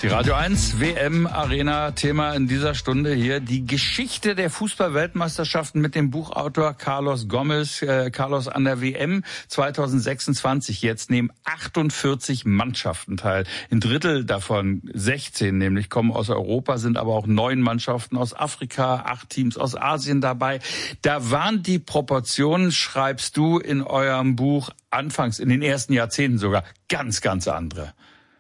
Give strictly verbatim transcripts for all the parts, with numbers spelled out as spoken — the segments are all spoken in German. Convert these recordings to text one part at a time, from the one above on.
Die Radio eins W M Arena Thema in dieser Stunde hier die Geschichte der Fußball-Weltmeisterschaften mit dem Buchautor Carlos Gomez. Äh, Carlos, an der W M zwanzig sechsundzwanzig jetzt nehmen achtundvierzig Mannschaften teil. Ein Drittel davon, sechzehn nämlich, kommen aus Europa, sind aber auch neun Mannschaften aus Afrika, acht Teams aus Asien dabei. Da waren die Proportionen, schreibst du in eurem Buch, anfangs in den ersten Jahrzehnten sogar ganz, ganz andere.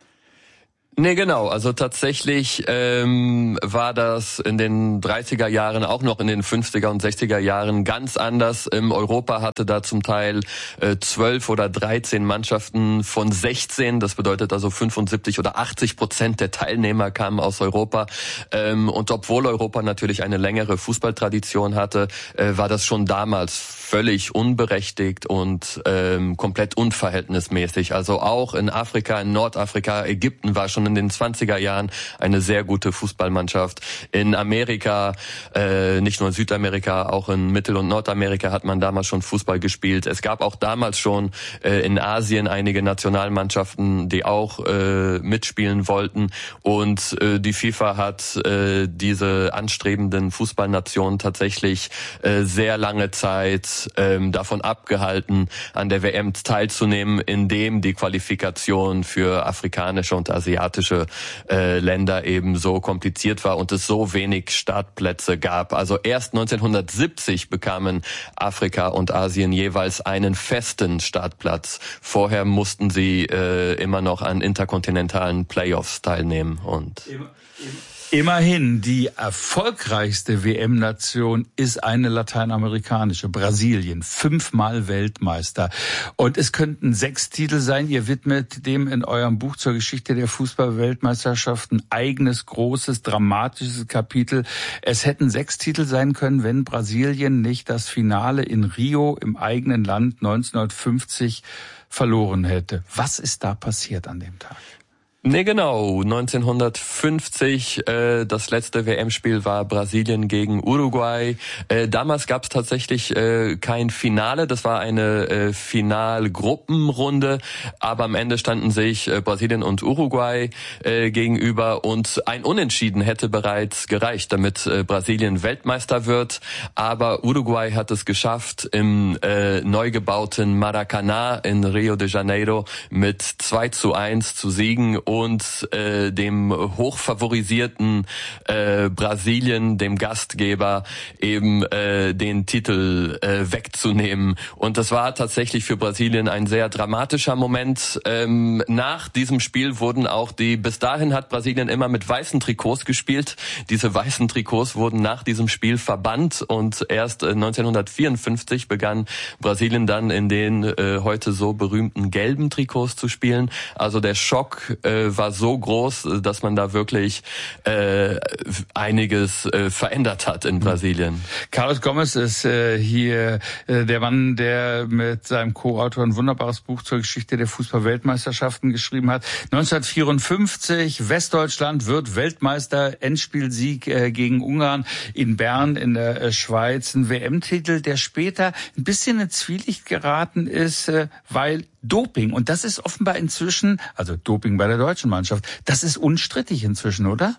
Nee, genau. Also tatsächlich ähm, war das in den dreißiger Jahren, auch noch in den fünfziger und sechziger Jahren ganz anders. Im Europa hatte da zum Teil äh, zwölf oder dreizehn Mannschaften von sechzehn. Das bedeutet also fünfundsiebzig oder achtzig Prozent der Teilnehmer kamen aus Europa. Ähm, und obwohl Europa natürlich eine längere Fußballtradition hatte, äh, war das schon damals völlig unberechtigt und ähm, komplett unverhältnismäßig. Also auch in Afrika, in Nordafrika, Ägypten war schon in den zwanziger Jahren eine sehr gute Fußballmannschaft. In Amerika, äh, nicht nur in Südamerika, auch in Mittel- und Nordamerika hat man damals schon Fußball gespielt. Es gab auch damals schon äh, in Asien einige Nationalmannschaften, die auch äh, mitspielen wollten. Und äh, die FIFA hat äh, diese anstrebenden Fußballnationen tatsächlich äh, sehr lange Zeit äh, davon abgehalten, an der W M teilzunehmen, indem die Qualifikation für afrikanische und asiatische äh, Länder eben so kompliziert war und es so wenig Startplätze gab. Also erst neunzehnhundertsiebzig bekamen Afrika und Asien jeweils einen festen Startplatz. Vorher mussten sie äh, immer noch an interkontinentalen Playoffs teilnehmen. Und immer, immer. Immerhin, die erfolgreichste W M-Nation ist eine lateinamerikanische, Brasilien, fünfmal Weltmeister. Und es könnten sechs Titel sein. Ihr widmet dem in eurem Buch zur Geschichte der Fußball-Weltmeisterschaften eigenes, großes, dramatisches Kapitel. Es hätten sechs Titel sein können, wenn Brasilien nicht das Finale in Rio im eigenen Land neunzehnhundertfünfzig verloren hätte. Was ist da passiert an dem Tag? Nee, genau. neunzehnhundertfünfzig, äh, das letzte W M-Spiel war Brasilien gegen Uruguay. Äh, damals gab es tatsächlich äh, kein Finale, das war eine äh, Finalgruppenrunde, aber am Ende standen sich äh, Brasilien und Uruguay äh, gegenüber und ein Unentschieden hätte bereits gereicht, damit äh, Brasilien Weltmeister wird. Aber Uruguay hat es geschafft, im äh, neu gebauten Maracanã in Rio de Janeiro mit zwei zu eins zu siegen und äh, dem hochfavorisierten äh, Brasilien, dem Gastgeber, eben äh, den Titel äh, wegzunehmen. Und das war tatsächlich für Brasilien ein sehr dramatischer Moment. Ähm, nach diesem Spiel wurden auch die, bis dahin hat Brasilien immer mit weißen Trikots gespielt. Diese weißen Trikots wurden nach diesem Spiel verbannt und erst äh, neunzehnhundertvierundfünfzig begann Brasilien dann in den äh, heute so berühmten gelben Trikots zu spielen. Also der Schock äh, war so groß, dass man da wirklich äh, einiges äh, verändert hat in Brasilien. Carlos Gomez ist äh, hier äh, der Mann, der mit seinem Co-Autor ein wunderbares Buch zur Geschichte der Fußball-Weltmeisterschaften geschrieben hat. neunzehnhundertvierundfünfzig, Westdeutschland wird Weltmeister, Endspielsieg äh, gegen Ungarn in Bern in der äh, Schweiz. Ein W M-Titel, der später ein bisschen in Zwielicht geraten ist, äh, weil Doping, und das ist offenbar inzwischen, also Doping bei der deutschen Mannschaft, das ist unstrittig inzwischen, oder?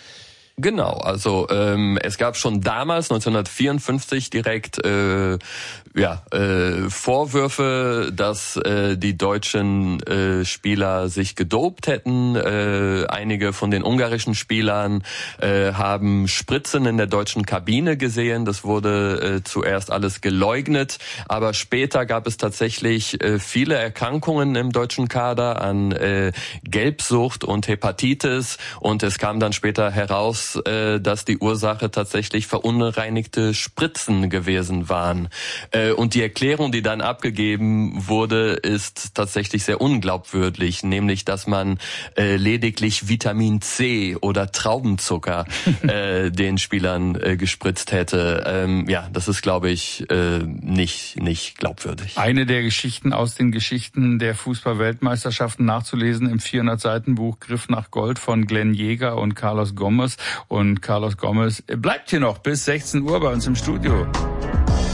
Genau, also ähm, es gab schon damals, neunzehnhundertvierundfünfzig, direkt äh, ja, äh, Vorwürfe, dass äh, die deutschen äh, Spieler sich gedopt hätten. Äh, einige von den ungarischen Spielern äh, haben Spritzen in der deutschen Kabine gesehen. Das wurde äh, zuerst alles geleugnet, aber später gab es tatsächlich äh, viele Erkrankungen im deutschen Kader an äh, Gelbsucht und Hepatitis und es kam dann später heraus, dass die Ursache tatsächlich verunreinigte Spritzen gewesen waren. Und die Erklärung, die dann abgegeben wurde, ist tatsächlich sehr unglaubwürdig, nämlich, dass man lediglich Vitamin C oder Traubenzucker den Spielern gespritzt hätte. Ja, das ist, glaube ich, nicht, nicht glaubwürdig. Eine der Geschichten aus den Geschichten der Fußball-Weltmeisterschaften nachzulesen im vierhundert Seiten Buch Griff nach Gold von Glenn Jäger und Carlos Gomez. Und Carlos Gomez bleibt hier noch bis sechzehn Uhr bei uns im Studio.